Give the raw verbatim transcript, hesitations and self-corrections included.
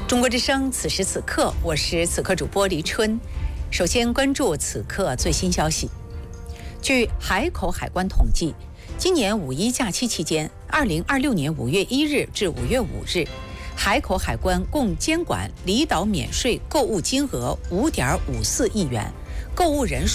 中国之声，此时此刻，我是此刻主播黎春。首先关注此刻最新消息。据海口海关统计，今年五一假期期间，二零二六年五月一日至五月五日，海口海关共监管离岛免税购物金额五点五四亿元，购物人数